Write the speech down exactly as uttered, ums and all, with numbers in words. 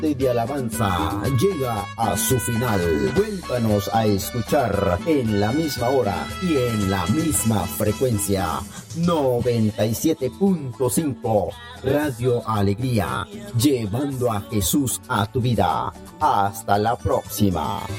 tarde de alabanza llega a su final. Vuélvanos a escuchar en la misma hora y en la misma frecuencia. noventa y siete punto cinco Radio Alegría, llevando a Jesús a tu vida. Hasta la próxima.